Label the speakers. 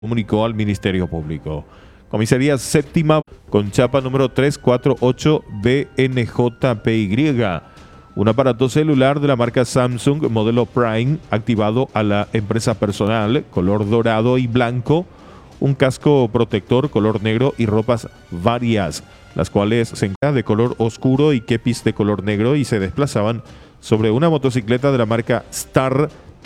Speaker 1: comunicó al Ministerio Público. Comisaría Séptima con chapa número 348 BNJPY. Un aparato celular de la marca Samsung modelo Prime activado a la empresa personal, color dorado y blanco, un casco protector color negro y ropas varias, las cuales se encargan de color oscuro y kepis de color negro y se desplazaban sobre una motocicleta de la marca Star